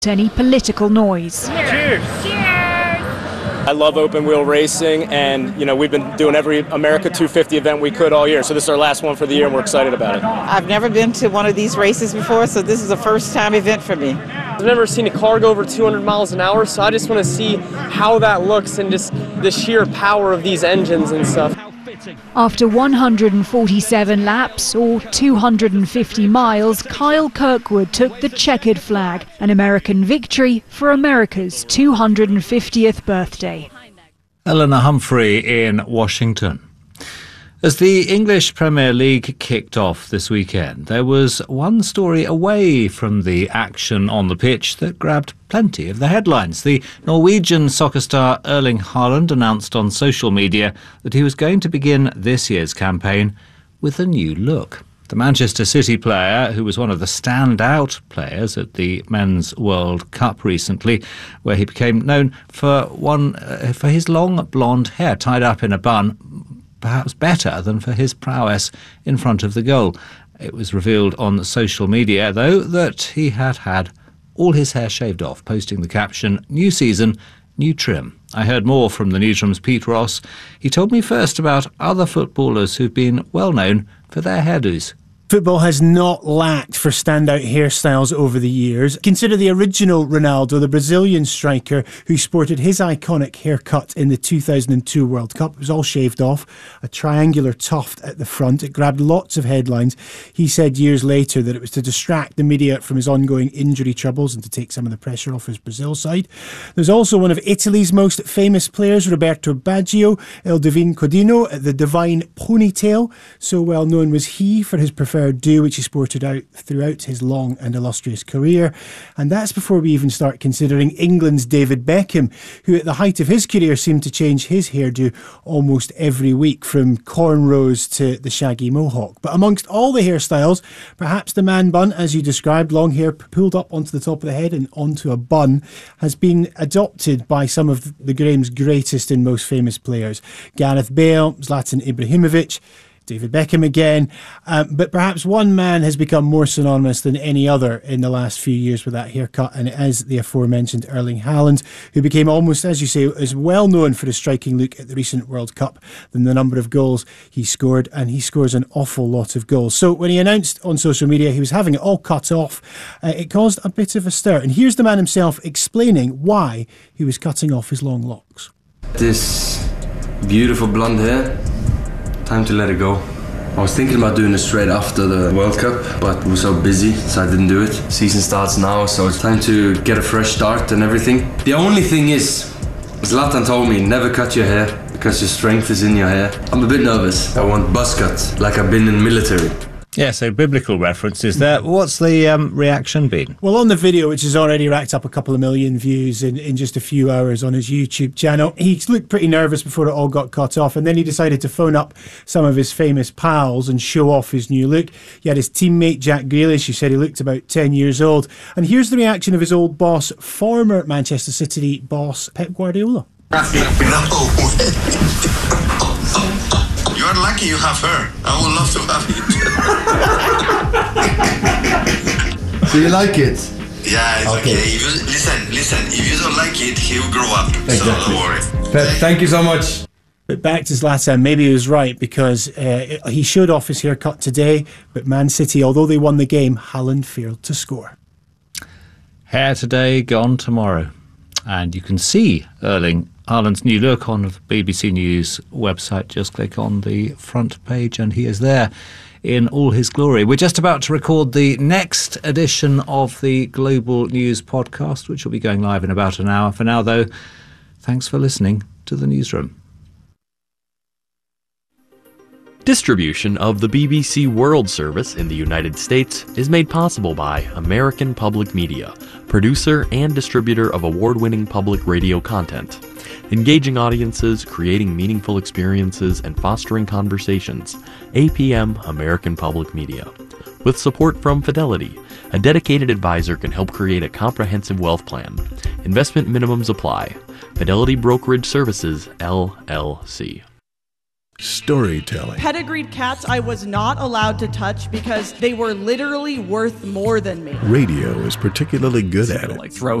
any political noise. Cheers! I love open wheel racing, and we've been doing every America 250 event we could all year, so this is our last one for the year and we're excited about it. I've never been to one of these races before, so this is a first time event for me. I've never seen a car go over 200 miles an hour, so I just want to see how that looks and just the sheer power of these engines and stuff. After 147 laps, or 250 miles, Kyle Kirkwood took the checkered flag, an American victory for America's 250th birthday. Eleanor Humphrey in Washington. As the English Premier League kicked off this weekend, there was one story away from the action on the pitch that grabbed plenty of the headlines. The Norwegian soccer star Erling Haaland announced on social media that he was going to begin this year's campaign with a new look. The Manchester City player, who was one of the standout players at the Men's World Cup recently, where he became known for his long blonde hair tied up in a bun, perhaps better than for his prowess in front of the goal. It was revealed on social media, though, that he had all his hair shaved off, posting the caption, "New season, new trim." I heard more from the newsroom's Pete Ross. He told me first about other footballers who've been well known for their hairdos. Football has not lacked for standout hairstyles over the years. Consider the original Ronaldo, the Brazilian striker who sported his iconic haircut in the 2002 World Cup. It was all shaved off, a triangular tuft at the front. It grabbed lots of headlines. He said years later that it was to distract the media from his ongoing injury troubles and to take some of the pressure off his Brazil side. There's also one of Italy's most famous players, Roberto Baggio, Il Divino Codino, the divine ponytail. So well known was he for his preferred do, which he sported out throughout his long and illustrious career. And that's before we even start considering England's David Beckham, who at the height of his career seemed to change his hairdo almost every week, from cornrows to the shaggy mohawk. But amongst all the hairstyles, perhaps the man bun, as you described, long hair pulled up onto the top of the head and onto a bun, has been adopted by some of the game's greatest and most famous players. Gareth Bale, Zlatan Ibrahimovic, David Beckham again, but perhaps one man has become more synonymous than any other in the last few years with that haircut, and it is the aforementioned Erling Haaland, who became almost, as you say, as well known for his striking look at the recent World Cup than the number of goals he scored, and he scores an awful lot of goals. So when he announced on social media he was having it all cut off, it caused a bit of a stir, and here's the man himself explaining why he was cutting off his long locks. This beautiful blonde hair, time to let it go. I was thinking about doing it straight after the World Cup, but we were so busy, so I didn't do it. Season starts now, so it's time to get a fresh start and everything. The only thing is, Zlatan told me, never cut your hair, because your strength is in your hair. I'm a bit nervous. I want buzz cuts, like I've been in the military. Yeah, so biblical references there. What's the reaction been? Well, on the video, which has already racked up a couple of million views in just a few hours on his YouTube channel, he looked pretty nervous before it all got cut off, and then he decided to phone up some of his famous pals and show off his new look. He had his teammate Jack Grealish, who said he looked about 10 years old. And here's the reaction of his old boss, former Manchester City boss, Pep Guardiola. You're lucky you have her. I would love to have it. So you like it? Yeah, it's okay. Listen, if you don't like it, he will grow up. Exactly. So don't worry. Pep, thank you so much. But back to Zlatan, maybe he was right, because he showed off his haircut today, but Man City, although they won the game, Haaland failed to score. Hair today, gone tomorrow. And you can see Erling Haaland's new look on the BBC News website. Just click on the front page and he is there in all his glory. We're just about to record the next edition of the Global News podcast, which will be going live in about an hour. For now, though, thanks for listening to The Newsroom. Distribution of the BBC World Service in the United States is made possible by American Public Media, producer and distributor of award-winning public radio content. Engaging audiences, creating meaningful experiences, and fostering conversations. APM American Public Media. With support from Fidelity, a dedicated advisor can help create a comprehensive wealth plan. Investment minimums apply. Fidelity Brokerage Services, LLC. storytelling. Pedigreed cats I was not allowed to touch because they were literally worth more than me. Radio is particularly good at it. Like throw